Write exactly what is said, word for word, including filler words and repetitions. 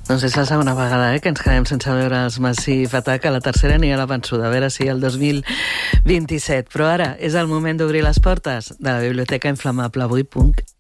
Doncs és la segona vegada eh, que ens quedem sense veure els Massive Attack. A la tercera ni a la vençuda, a veure si el dos mil vint-i-set. Però ara és el moment d'obrir les portes de la Biblioteca Inflamable avui punt